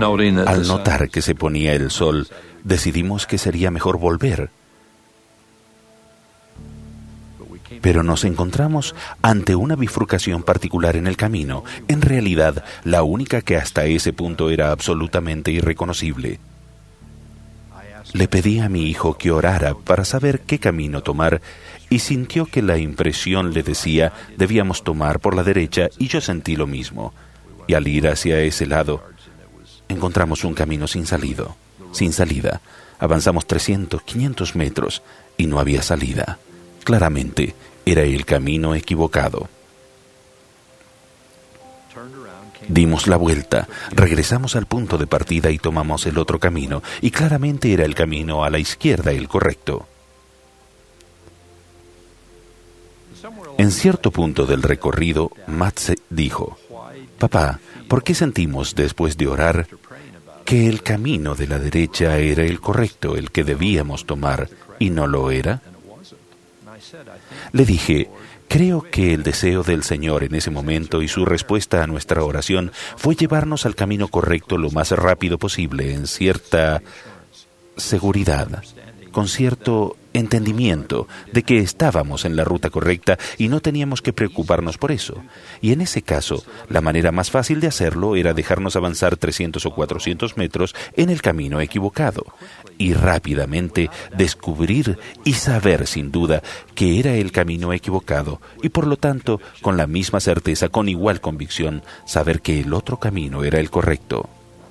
Al notar que se ponía el sol, decidimos que sería mejor volver. Pero nos encontramos ante una bifurcación particular en el camino, en realidad la única que hasta ese punto era absolutamente irreconocible. Le pedí a mi hijo que orara para saber qué camino tomar y sintió que la impresión le decía debíamos tomar por la derecha y yo sentí lo mismo. Y al ir hacia ese lado, encontramos un camino sin salida. Avanzamos 300, 500 metros y no había salida. Claramente, era el camino equivocado. Dimos la vuelta, regresamos al punto de partida y tomamos el otro camino, y claramente era el camino a la izquierda el correcto. En cierto punto del recorrido, Matt dijo: «Papá, ¿por qué sentimos después de orar que el camino de la derecha era el correcto, el que debíamos tomar, y no lo era?» Le dije: «Creo que el deseo del Señor en ese momento y su respuesta a nuestra oración fue llevarnos al camino correcto lo más rápido posible, en cierta seguridad, con cierto entendimiento de que estábamos en la ruta correcta y no teníamos que preocuparnos por eso. Y en ese caso, la manera más fácil de hacerlo era dejarnos avanzar 300 o 400 metros en el camino equivocado y rápidamente descubrir y saber sin duda que era el camino equivocado y por lo tanto, con la misma certeza, con igual convicción, saber que el otro camino era el correcto».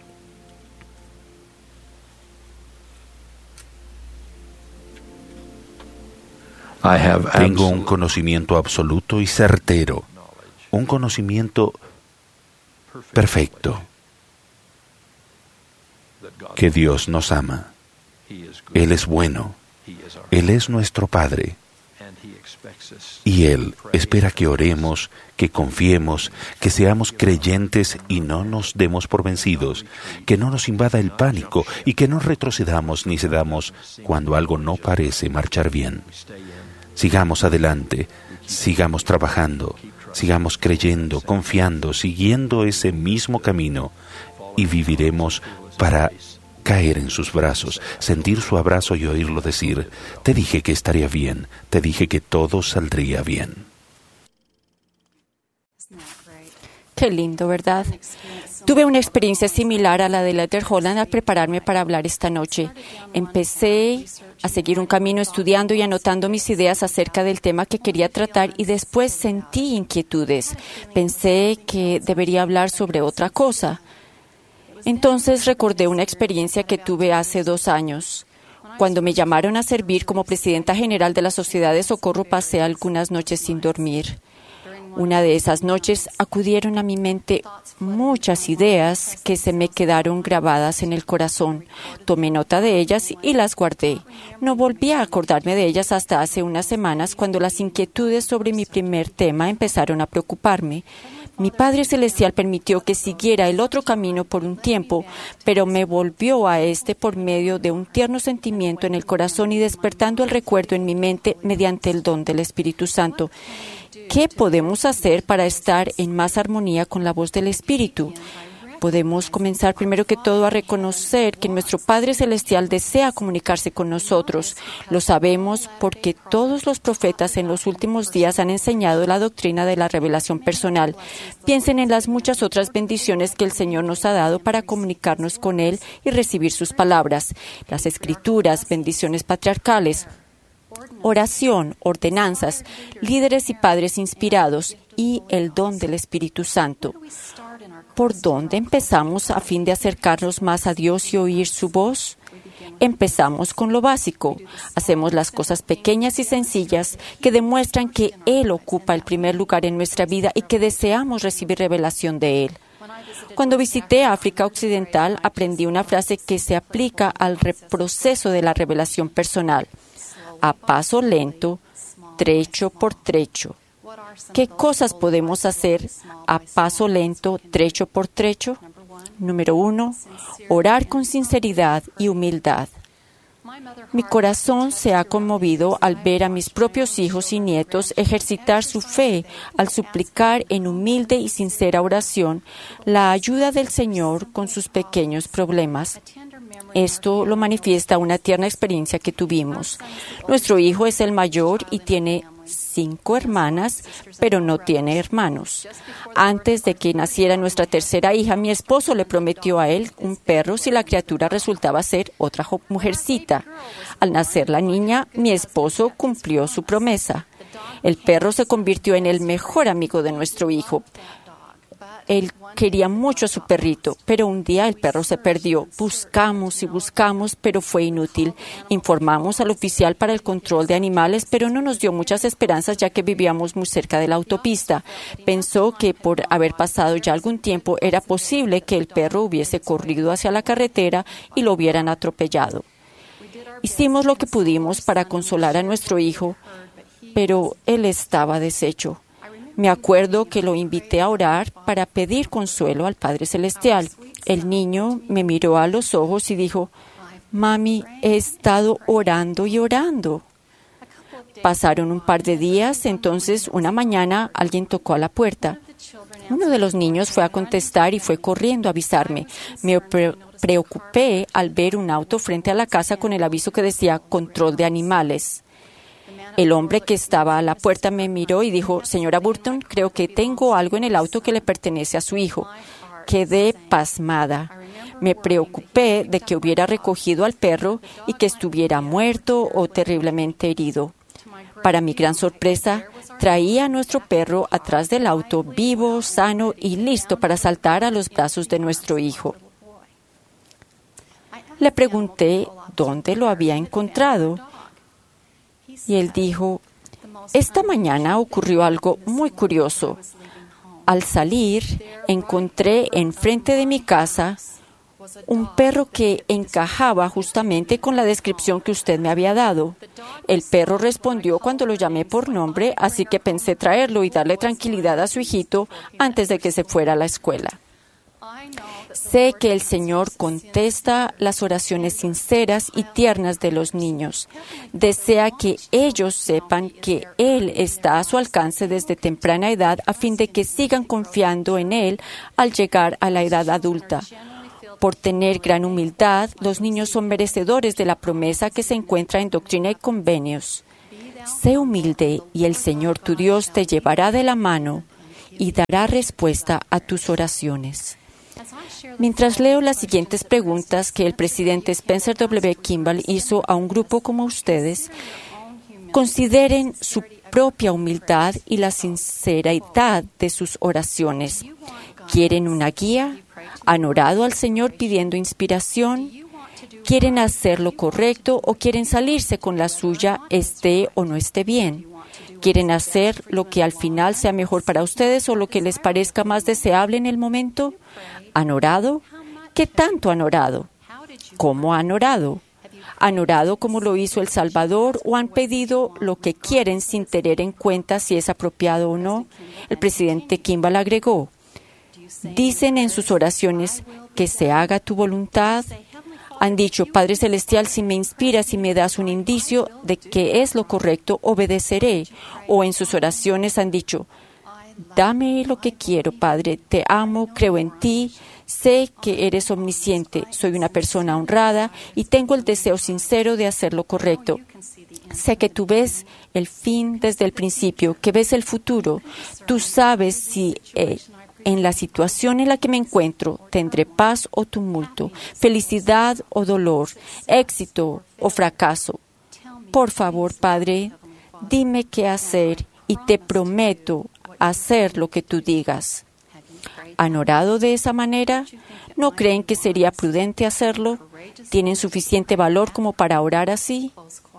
Tengo un conocimiento absoluto y certero, un conocimiento perfecto, que Dios nos ama. Él es bueno, Él es nuestro Padre, y Él espera que oremos, que confiemos, que seamos creyentes y no nos demos por vencidos, que no nos invada el pánico y que no retrocedamos ni cedamos cuando algo no parece marchar bien. Sigamos adelante, sigamos trabajando, sigamos creyendo, confiando, siguiendo ese mismo camino y viviremos para caer en sus brazos, sentir su abrazo y oírlo decir: «Te dije que estaría bien, te dije que todo saldría bien». Qué lindo, ¿verdad? Tuve una experiencia similar a la de Luther Holland al prepararme para hablar esta noche. Empecé a seguir un camino estudiando y anotando mis ideas acerca del tema que quería tratar y después sentí inquietudes. Pensé que debería hablar sobre otra cosa. Entonces recordé una experiencia que tuve hace 2 años. Cuando me llamaron a servir como presidenta general de la Sociedad de Socorro, pasé algunas noches sin dormir. Una de esas noches acudieron a mi mente muchas ideas que se me quedaron grabadas en el corazón. Tomé nota de ellas y las guardé. No volví a acordarme de ellas hasta hace unas semanas, cuando las inquietudes sobre mi primer tema empezaron a preocuparme. Mi Padre Celestial permitió que siguiera el otro camino por un tiempo, pero me volvió a este por medio de un tierno sentimiento en el corazón y despertando el recuerdo en mi mente mediante el don del Espíritu Santo. ¿Qué podemos hacer para estar en más armonía con la voz del Espíritu? Podemos comenzar primero que todo a reconocer que nuestro Padre Celestial desea comunicarse con nosotros. Lo sabemos porque todos los profetas en los últimos días han enseñado la doctrina de la revelación personal. Piensen en las muchas otras bendiciones que el Señor nos ha dado para comunicarnos con Él y recibir sus palabras. Las Escrituras, bendiciones patriarcales, oración, ordenanzas, líderes y padres inspirados y el don del Espíritu Santo. ¿Por dónde empezamos a fin de acercarnos más a Dios y oír su voz? Empezamos con lo básico. Hacemos las cosas pequeñas y sencillas que demuestran que Él ocupa el primer lugar en nuestra vida y que deseamos recibir revelación de Él. Cuando visité África Occidental, aprendí una frase que se aplica al proceso de la revelación personal. A paso lento, trecho por trecho. ¿Qué cosas podemos hacer a paso lento, trecho por trecho? Número 1, orar con sinceridad y humildad. Mi corazón se ha conmovido al ver a mis propios hijos y nietos ejercitar su fe al suplicar en humilde y sincera oración la ayuda del Señor con sus pequeños problemas. Esto lo manifiesta una tierna experiencia que tuvimos. Nuestro hijo es el mayor y tiene 5 hermanas, pero no tiene hermanos. Antes de que naciera nuestra tercera hija, mi esposo le prometió a él un perro si la criatura resultaba ser otra mujercita. Al nacer la niña, mi esposo cumplió su promesa. El perro se convirtió en el mejor amigo de nuestro hijo. Él quería mucho a su perrito, pero un día el perro se perdió. Buscamos y buscamos, pero fue inútil. Informamos al oficial para el control de animales, pero no nos dio muchas esperanzas ya que vivíamos muy cerca de la autopista. Pensó que por haber pasado ya algún tiempo era posible que el perro hubiese corrido hacia la carretera y lo hubieran atropellado. Hicimos lo que pudimos para consolar a nuestro hijo, pero él estaba deshecho. Me acuerdo que lo invité a orar para pedir consuelo al Padre Celestial. El niño me miró a los ojos y dijo, «Mami, he estado orando y orando». Pasaron un par de días, entonces una mañana alguien tocó a la puerta. Uno de los niños fue a contestar y fue corriendo a avisarme. Me preocupé al ver un auto frente a la casa con el aviso que decía «Control de animales». El hombre que estaba a la puerta me miró y dijo, «Señora Burton, creo que tengo algo en el auto que le pertenece a su hijo». Quedé pasmada. Me preocupé de que hubiera recogido al perro y que estuviera muerto o terriblemente herido. Para mi gran sorpresa, traía a nuestro perro atrás del auto, vivo, sano y listo para saltar a los brazos de nuestro hijo. Le pregunté dónde lo había encontrado. Y él dijo, «Esta mañana ocurrió algo muy curioso. Al salir, encontré enfrente de mi casa un perro que encajaba justamente con la descripción que usted me había dado. El perro respondió cuando lo llamé por nombre, así que pensé traerlo y darle tranquilidad a su hijito antes de que se fuera a la escuela». Sé que el Señor contesta las oraciones sinceras y tiernas de los niños. Desea que ellos sepan que Él está a su alcance desde temprana edad a fin de que sigan confiando en Él al llegar a la edad adulta. Por tener gran humildad, los niños son merecedores de la promesa que se encuentra en Doctrina y Convenios. Sé humilde y el Señor tu Dios te llevará de la mano y dará respuesta a tus oraciones. Mientras leo las siguientes preguntas que el presidente Spencer W. Kimball hizo a un grupo como ustedes, consideren su propia humildad y la sinceridad de sus oraciones. ¿Quieren una guía? ¿Han orado al Señor pidiendo inspiración? ¿Quieren hacer lo correcto o quieren salirse con la suya, esté o no esté bien? ¿Quieren hacer lo que al final sea mejor para ustedes o lo que les parezca más deseable en el momento? ¿Han orado? ¿Qué tanto han orado? ¿Cómo han orado? ¿Han orado como lo hizo el Salvador o han pedido lo que quieren sin tener en cuenta si es apropiado o no? El presidente Kimball agregó, ¿dicen en sus oraciones que se haga tu voluntad? Han dicho, Padre Celestial, si me inspiras y me das un indicio de que es lo correcto, obedeceré. O en sus oraciones han dicho, dame lo que quiero, Padre, te amo, creo en ti, sé que eres omnisciente, soy una persona honrada y tengo el deseo sincero de hacer lo correcto. Sé que tú ves el fin desde el principio, que ves el futuro. Tú sabes si en la situación en la que me encuentro tendré paz o tumulto, felicidad o dolor, éxito o fracaso. Por favor, Padre, dime qué hacer y te prometo hacer lo que tú digas. ¿Han orado de esa manera? ¿No creen que sería prudente hacerlo? ¿Tienen suficiente valor como para orar así?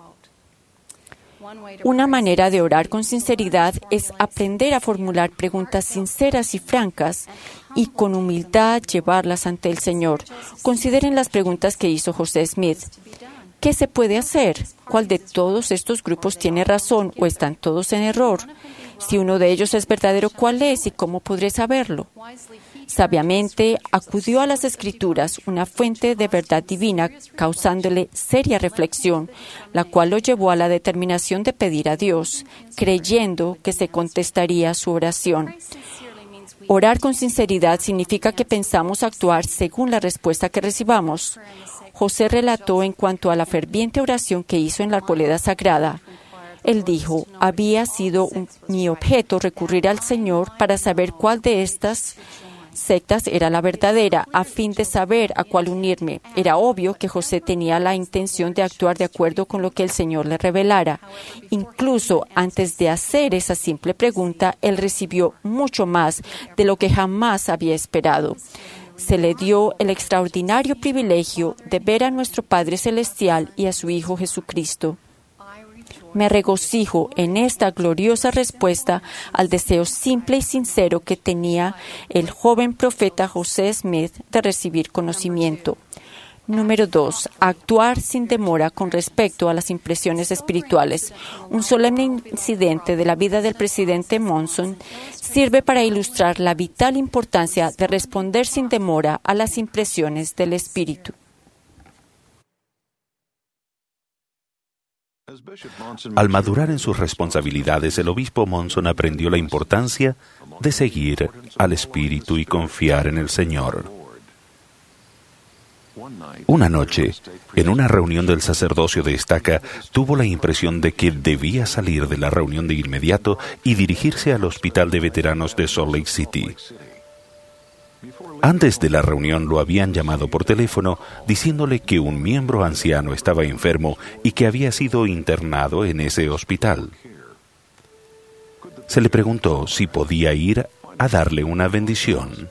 Una manera de orar con sinceridad es aprender a formular preguntas sinceras y francas y con humildad llevarlas ante el Señor. Consideren las preguntas que hizo José Smith. ¿Qué se puede hacer? ¿Cuál de todos estos grupos tiene razón o están todos en error? Si uno de ellos es verdadero, ¿cuál es y cómo podré saberlo? Sabiamente acudió a las Escrituras, una fuente de verdad divina, causándole seria reflexión, la cual lo llevó a la determinación de pedir a Dios, creyendo que se contestaría su oración. Orar con sinceridad significa que pensamos actuar según la respuesta que recibamos. José relató en cuanto a la ferviente oración que hizo en la arboleda sagrada. Él dijo, había sido mi objeto recurrir al Señor para saber cuál de estas sectas era la verdadera, a fin de saber a cuál unirme. Era obvio que José tenía la intención de actuar de acuerdo con lo que el Señor le revelara. Incluso antes de hacer esa simple pregunta, él recibió mucho más de lo que jamás había esperado. Se le dio el extraordinario privilegio de ver a nuestro Padre Celestial y a su Hijo Jesucristo. Me regocijo en esta gloriosa respuesta al deseo simple y sincero que tenía el joven profeta José Smith de recibir conocimiento. Número 2. Actuar sin demora con respecto a las impresiones espirituales. Un solemne incidente de la vida del presidente Monson sirve para ilustrar la vital importancia de responder sin demora a las impresiones del Espíritu. Al madurar en sus responsabilidades, el obispo Monson aprendió la importancia de seguir al Espíritu y confiar en el Señor. Una noche, en una reunión del sacerdocio de Estaca, tuvo la impresión de que debía salir de la reunión de inmediato y dirigirse al hospital de veteranos de Salt Lake City. Antes de la reunión lo habían llamado por teléfono diciéndole que un miembro anciano estaba enfermo y que había sido internado en ese hospital. Se le preguntó si podía ir a darle una bendición.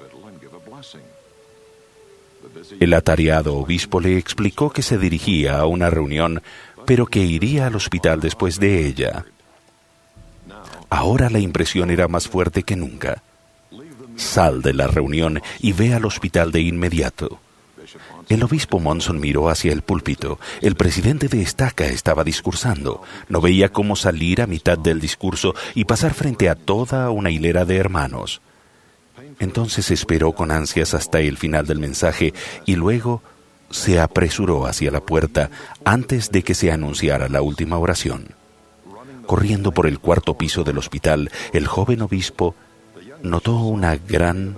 El atareado obispo le explicó que se dirigía a una reunión, pero que iría al hospital después de ella. Ahora la impresión era más fuerte que nunca. Sal de la reunión y ve al hospital de inmediato. El obispo Monson miró hacia el púlpito. El presidente de Estaca estaba discursando. No veía cómo salir a mitad del discurso y pasar frente a toda una hilera de hermanos. Entonces esperó con ansias hasta el final del mensaje y luego se apresuró hacia la puerta antes de que se anunciara la última oración. Corriendo por el cuarto piso del hospital, el joven obispo notó una gran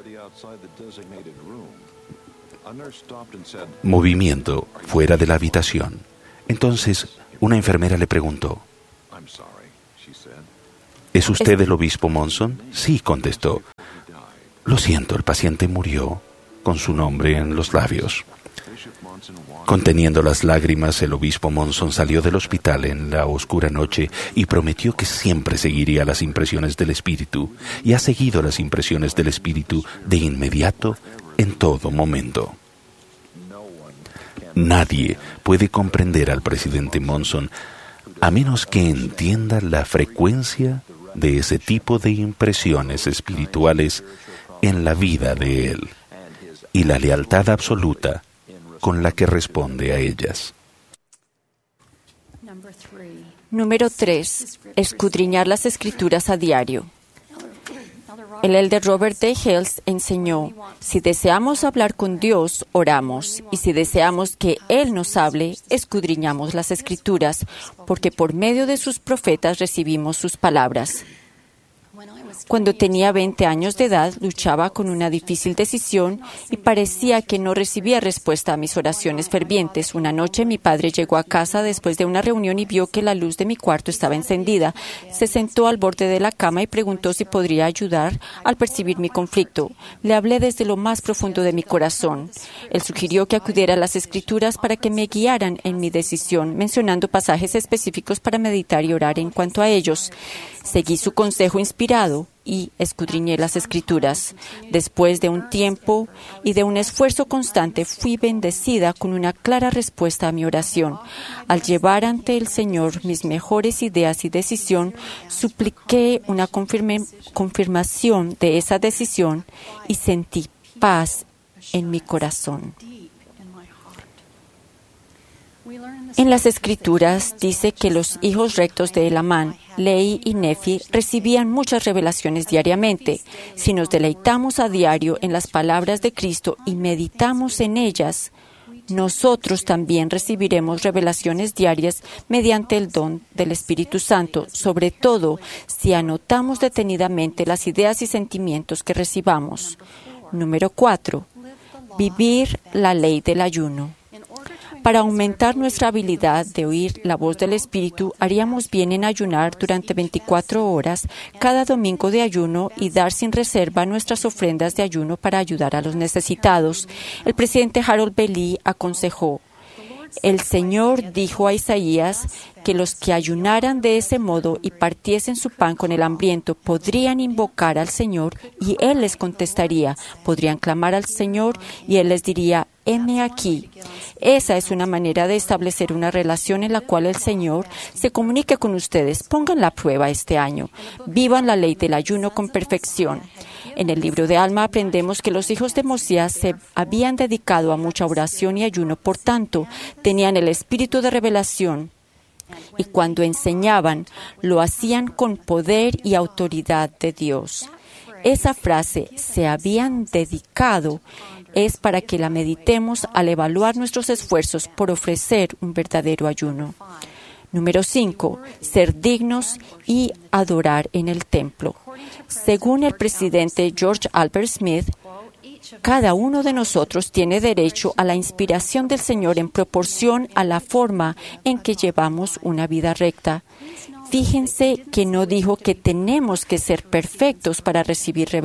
movimiento fuera de la habitación. Entonces, una enfermera le preguntó, ¿es usted el obispo Monson? Sí, contestó. Lo siento, el paciente murió con su nombre en los labios. Conteniendo las lágrimas, el obispo Monson salió del hospital en la oscura noche y prometió que siempre seguiría las impresiones del Espíritu, y ha seguido las impresiones del Espíritu de inmediato en todo momento. Nadie puede comprender al presidente Monson a menos que entienda la frecuencia de ese tipo de impresiones espirituales en la vida de él y la lealtad absoluta con la que responde a ellas. Número 3. Escudriñar las Escrituras a diario. El elder Robert D. Hales enseñó, si deseamos hablar con Dios, oramos, y si deseamos que Él nos hable, escudriñamos las Escrituras, porque por medio de sus profetas recibimos sus palabras. Cuando tenía 20 años de edad, luchaba con una difícil decisión y parecía que no recibía respuesta a mis oraciones fervientes. Una noche mi padre llegó a casa después de una reunión y vio que la luz de mi cuarto estaba encendida. Se sentó al borde de la cama y preguntó si podría ayudar al percibir mi conflicto. Le hablé desde lo más profundo de mi corazón. Él sugirió que acudiera a las Escrituras para que me guiaran en mi decisión, mencionando pasajes específicos para meditar y orar en cuanto a ellos. Seguí su consejo inspirado y escudriñé las Escrituras. Después de un tiempo y de un esfuerzo constante, fui bendecida con una clara respuesta a mi oración. Al llevar ante el Señor mis mejores ideas y decisión, supliqué una confirmación de esa decisión y sentí paz en mi corazón. En las Escrituras dice que los hijos rectos de Elamán, Lehi y Nefi, recibían muchas revelaciones diariamente. Si nos deleitamos a diario en las palabras de Cristo y meditamos en ellas, nosotros también recibiremos revelaciones diarias mediante el don del Espíritu Santo, sobre todo si anotamos detenidamente las ideas y sentimientos que recibamos. Número 4. Vivir la ley del ayuno. Para aumentar nuestra habilidad de oír la voz del Espíritu, haríamos bien en ayunar durante 24 horas cada domingo de ayuno y dar sin reserva nuestras ofrendas de ayuno para ayudar a los necesitados. El presidente Harold B. Lee aconsejó: el Señor dijo a Isaías que los que ayunaran de ese modo y partiesen su pan con el hambriento podrían invocar al Señor y Él les contestaría. Podrían clamar al Señor y Él les diría: heme aquí. Esa es una manera de establecer una relación en la cual el Señor se comunique con ustedes. Pónganla a prueba este año. Vivan la ley del ayuno con perfección. En el libro de Alma aprendemos que los hijos de Mosías se habían dedicado a mucha oración y ayuno, por tanto, tenían el espíritu de revelación. Y cuando enseñaban, lo hacían con poder y autoridad de Dios. Esa frase, se habían dedicado, es para que la meditemos al evaluar nuestros esfuerzos por ofrecer un verdadero ayuno. Número 5. Ser dignos y adorar en el templo. Según el presidente George Albert Smith, cada uno de nosotros tiene derecho a la inspiración del Señor en proporción a la forma en que llevamos una vida recta. Fíjense que no dijo que tenemos que ser perfectos para recibir revelación.